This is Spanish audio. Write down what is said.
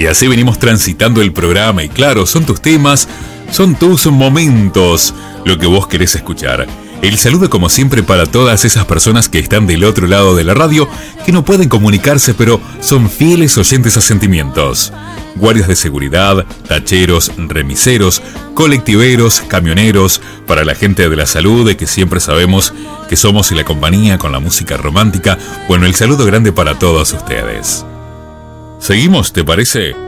Y así venimos transitando el programa y claro, son tus temas, son tus momentos, lo que vos querés escuchar. El saludo como siempre para todas esas personas que están del otro lado de la radio, que no pueden comunicarse pero son fieles oyentes a Sentimientos. Guardias de seguridad, tacheros, remiseros, colectiveros, camioneros, para la gente de la salud, de que siempre sabemos que somos la compañía con la música romántica. Bueno, el saludo grande para todos ustedes. ¿Seguimos, te parece?